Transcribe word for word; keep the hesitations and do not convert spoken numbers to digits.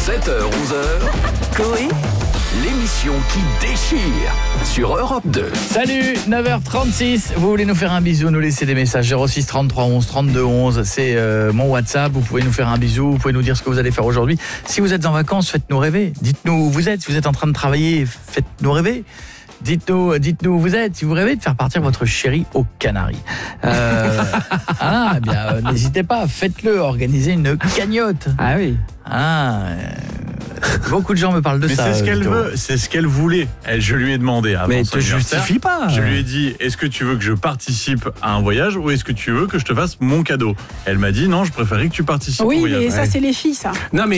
sept heures onze heures, Coé, l'émission qui déchire sur Europe deux. Salut, neuf heures trente-six, vous voulez nous faire un bisou, nous laisser des messages zéro six trente-trois onze trente-deux onze, c'est euh, mon WhatsApp, vous pouvez nous faire un bisou, vous pouvez nous dire ce que vous allez faire aujourd'hui. Si vous êtes en vacances, faites-nous rêver, dites-nous où vous êtes, si vous êtes en train de travailler, faites-nous rêver. Dites-nous, dites-nous où vous êtes, si vous rêvez de faire partir votre chéri aux Canaries. Euh, ah, eh bien, euh, n'hésitez pas, faites-le, organisez une cagnotte. Ah oui. Ah, euh, beaucoup de gens me parlent de mais ça. Mais c'est ce qu'elle Victor. veut, c'est ce qu'elle voulait. Elle, je lui ai demandé avant Mais son te anniversaire, justifie pas. Je lui ai dit, est-ce que tu veux que je participe à un voyage ou est-ce que tu veux que je te fasse mon cadeau? Elle m'a dit, non, je préférais que tu participes Oui, au voyage. mais ça, Ouais. c'est les filles, ça. Non mais